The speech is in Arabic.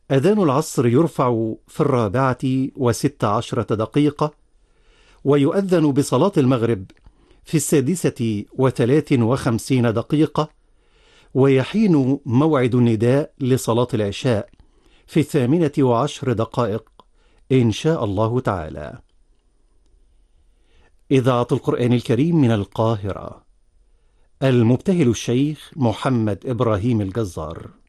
أذان العصر يرفع في 14:16، ويؤذن بصلاة المغرب في 6:53، ويحين موعد النداء لصلاة العشاء في 18:10 إن شاء الله تعالى. إذاعة القرآن الكريم من القاهرة، المبتهل الشيخ محمد إبراهيم الجزار.